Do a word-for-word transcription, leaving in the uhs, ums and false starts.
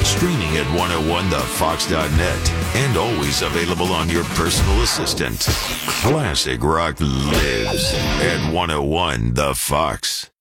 streaming at one oh one the fox dot net, and always available on your personal assistant. Classic rock lives at one oh one The Fox.